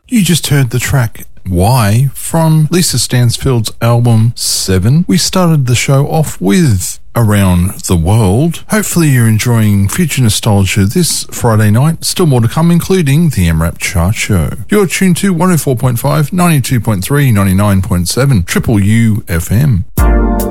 You just heard the track Why from Lisa Stansfield's album 7. We started the show off with Around the World. Hopefully you're enjoying Future Nostalgia this Friday night. Still more to come, including the MRAP Chart Show. You're tuned to 104.5, 92.3, 99.7, Triple U FM.